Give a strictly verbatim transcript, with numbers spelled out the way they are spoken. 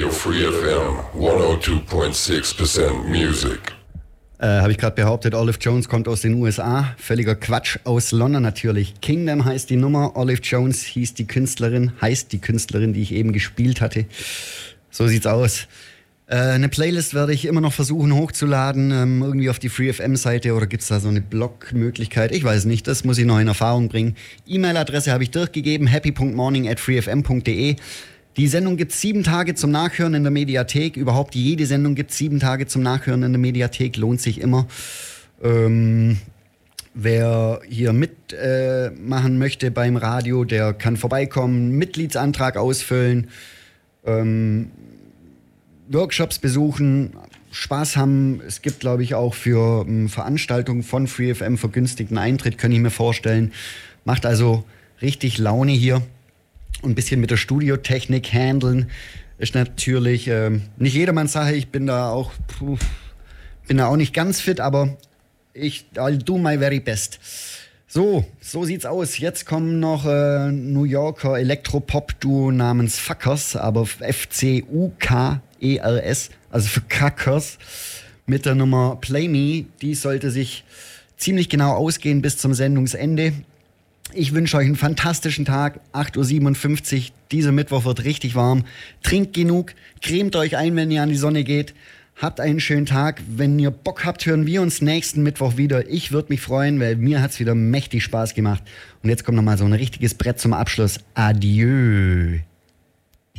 Radio Free F M, hundertzwei Komma sechs Prozent Music. Äh, Habe ich gerade behauptet, Olive Jones kommt aus den U S A. Völliger Quatsch, aus London natürlich. Kingdom heißt die Nummer, Olive Jones hieß die Künstlerin, heißt die Künstlerin, die ich eben gespielt hatte. So sieht's aus. Äh, eine Playlist werde ich immer noch versuchen hochzuladen, ähm, irgendwie auf die Free F M-Seite, oder gibt's da so eine Blog-Möglichkeit? Ich weiß nicht, das muss ich noch in Erfahrung bringen. E-Mail-Adresse habe ich durchgegeben, happy punkt morning at free f m punkt d e. Die Sendung gibt's sieben Tage zum Nachhören in der Mediathek. Überhaupt jede Sendung gibt's sieben Tage zum Nachhören in der Mediathek. Lohnt sich immer. Ähm, wer hier mitmachen äh, machen möchte beim Radio, der kann vorbeikommen, Mitgliedsantrag ausfüllen, ähm, Workshops besuchen, Spaß haben. Es gibt, glaube ich, auch für ähm, Veranstaltungen von Free F M vergünstigten Eintritt, kann ich mir vorstellen. Macht also richtig Laune hier. Und ein bisschen mit der Studiotechnik handeln ist natürlich ähm, nicht jedermanns Sache. Ich bin da auch puh, bin da auch nicht ganz fit, aber ich I'll do my very best. So, so sieht's aus. Jetzt kommen noch äh, New Yorker Elektropop-Duo namens Fuckers, aber F C U K E R S, also für Kackers, mit der Nummer Play Me. Die sollte sich ziemlich genau ausgehen bis zum Sendungsende. Ich wünsche euch einen fantastischen Tag, acht Uhr siebenundfünfzig, dieser Mittwoch wird richtig warm. Trinkt genug, cremt euch ein, wenn ihr an die Sonne geht. Habt einen schönen Tag. Wenn ihr Bock habt, hören wir uns nächsten Mittwoch wieder. Ich würde mich freuen, weil mir hat's wieder mächtig Spaß gemacht. Und jetzt kommt nochmal so ein richtiges Brett zum Abschluss. Adieu.